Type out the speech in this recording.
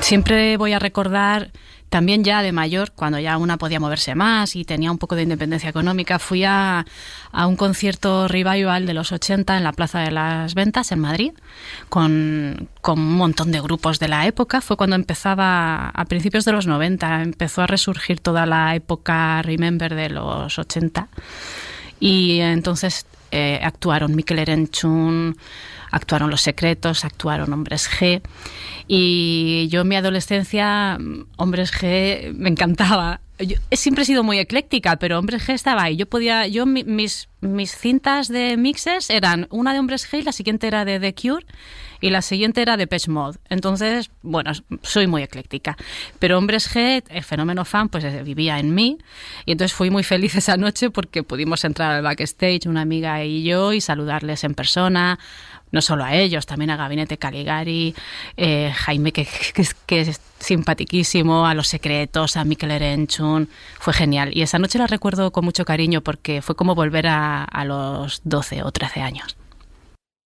Siempre voy a recordar, también ya de mayor, cuando ya una podía moverse más y tenía un poco de independencia económica, fui a un concierto revival de los 80 en la Plaza de las Ventas, en Madrid, con un montón de grupos de la época. Fue cuando empezaba, a principios de los 90, empezó a resurgir toda la época Remember de los 80. Y entonces actuaron Mikel Erenchun, actuaron Los Secretos, actuaron Hombres G. Y yo en mi adolescencia, Hombres G me encantaba. Yo siempre he sido muy ecléctica, pero Hombres G estaba ahí. Mis cintas de mixes eran una de Hombres G y la siguiente era de The Cure y la siguiente era de Depeche Mode. Entonces, bueno, soy muy ecléctica. Pero Hombres G, el fenómeno fan, pues vivía en mí. Y entonces fui muy feliz esa noche porque pudimos entrar al backstage, una amiga y yo, y saludarles en persona. No solo a ellos, también a Gabinete Caligari, Jaime, que es simpatiquísimo, a Los Secretos, a Mikel Erenchun. Fue genial. Y esa noche la recuerdo con mucho cariño porque fue como volver a los 12 o 13 años.